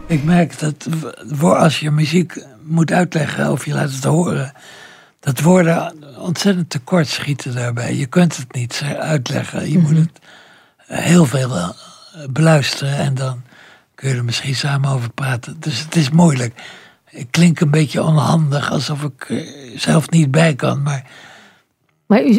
Ik merk dat als je muziek moet uitleggen of je laat het horen, dat woorden ontzettend tekort schieten daarbij. Je kunt het niet uitleggen. Je moet het heel veel beluisteren en dan kun je er misschien samen over praten. Dus het is moeilijk. Ik klink een beetje onhandig, alsof ik zelf niet bij kan. Maar u